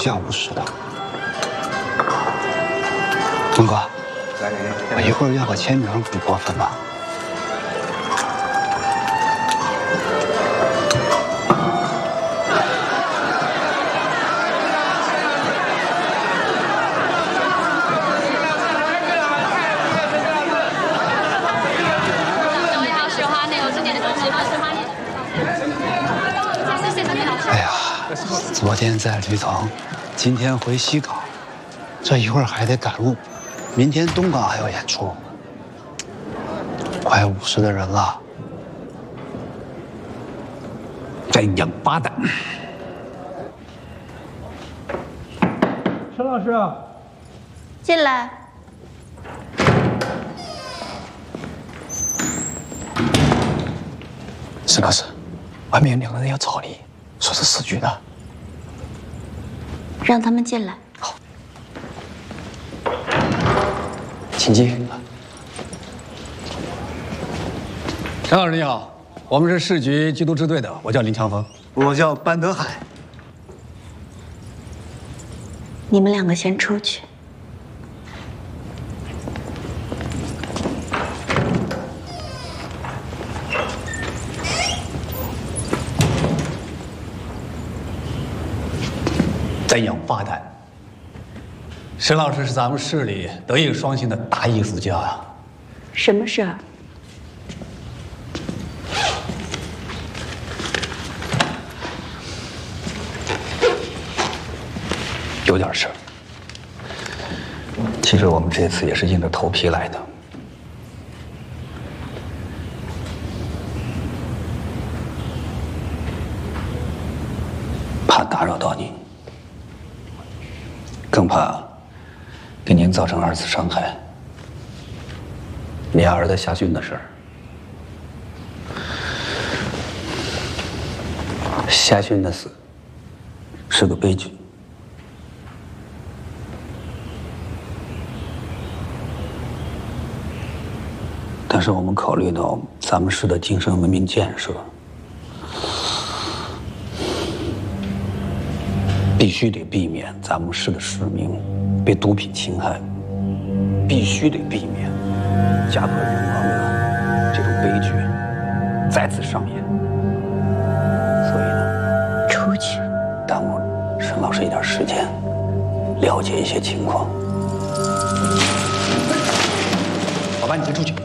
下无事的。文哥，我一会儿要个签名，不过分吧？哎呀，昨天在驴塘，今天回西港，这一会儿还得赶路，明天东港还有演出，快50的人了，真王八蛋！ 陈老师， 进来。 沈老师，外面有2个人要找你，说是市局的。 让他们进来。 好，请进。 陈老师你好，我们是市局缉毒支队的，我叫林强峰。 我叫班德海。 你们2个先出去。 真王八蛋！沈老师是咱们市里德艺双馨的大艺术家呀。 什么事儿？ 有点事儿。其实我们这次也是硬着头皮来的。怕打扰到您。更怕给您造成2次伤害。你儿子夏训的事儿，夏训的死是个悲剧，但是我们考虑到咱们市的精神文明建设，必须得避免咱们市的市民被毒品侵害，必须得避免家破人亡的这种悲剧再次上演。所以呢， 出去。 耽误沈老师一点时间，了解一些情况。老班，你先出去。